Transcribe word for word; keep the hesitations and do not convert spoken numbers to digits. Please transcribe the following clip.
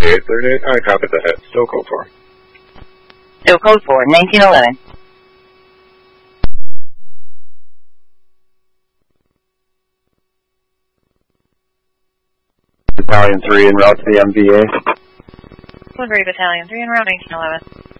eight thirty-eight, I copy that. Still code four. Still code four, nineteen eleven. Battalion three en route to the M V A. Delivery Battalion three en route, nineteen eleven.